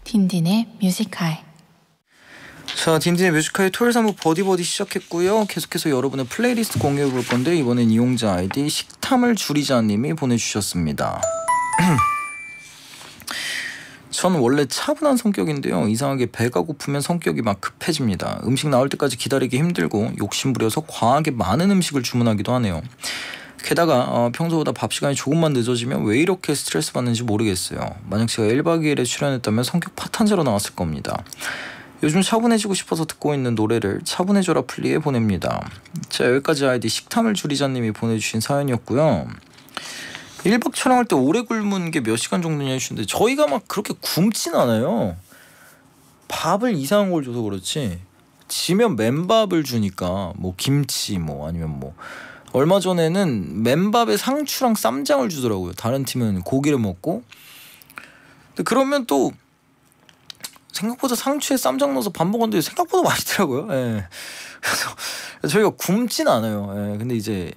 딘딘의 뮤직하이. 자, 딘딘의 뮤직하이 토요일 3부 버디버디 시작했고요. 계속해서 여러분의 플레이리스트 공유해 볼 건데 이번엔 이용자 아이디 식탐을 줄이자님이 보내주셨습니다. 전 원래 차분한 성격인데요. 이상하게 배가 고프면 성격이 막 급해집니다. 음식 나올 때까지 기다리기 힘들고 욕심부려서 과하게 많은 음식을 주문하기도 하네요. 게다가 평소보다 밥 시간이 조금만 늦어지면 왜 이렇게 스트레스 받는지 모르겠어요. 만약 제가 1박 2일에 출연했다면 성격 파탄자로 나왔을 겁니다. 요즘 차분해지고 싶어서 듣고 있는 노래를 차분해져라 플리에 보냅니다. 자, 여기까지 아이디 식탐을 줄이자님이 보내주신 사연이었고요. 1박 촬영할 때 오래 굶은 게 몇 시간 정도냐 해주시는데 저희가 막 그렇게 굶진 않아요. 밥을 이상한 걸 줘서 그렇지 지면 맨밥을 주니까 뭐 김치 뭐 아니면 뭐 얼마 전에는 맨밥에 상추랑 쌈장을 주더라고요. 다른 팀은 고기를 먹고. 근데 그러면 또 생각보다 상추에 쌈장 넣어서 밥 먹었는데 생각보다 맛있더라고요. 예. 그래서 저희가 굶진 않아요. 예. 근데 이제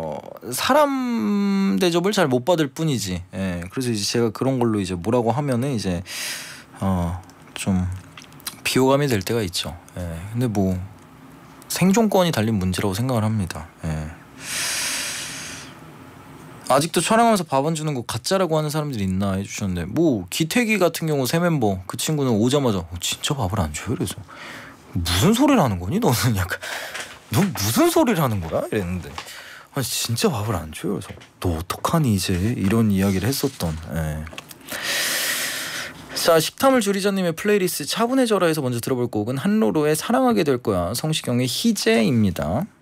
사람 대접을 잘 못 받을 뿐이지. 예. 그래서 이제 제가 그런 걸로 이제 뭐라고 하면은 이제 좀 비호감이 될 때가 있죠. 예. 근데 뭐 생존권이 달린 문제라고 생각을 합니다. 예. 아직도 촬영하면서 밥 안 주는 거 가짜라고 하는 사람들이 있나 해주셨는데 뭐 기태기 같은 경우 새 멤버 그 친구는 오자마자 진짜 밥을 안 줘요? 그래서 무슨 소리를 하는 거니 너는? 약간 너 무슨 소리를 하는 거야? 이랬는데 아니 진짜 밥을 안 줘요. 그래서 너 어떡하니 이제 이런 이야기를 했었던. 예. 자, 식탐을 줄이자님의 플레이리스트 차분해져라에서 먼저 들어볼 곡은 한로로의 사랑하게 될 거야, 성시경의 희재입니다.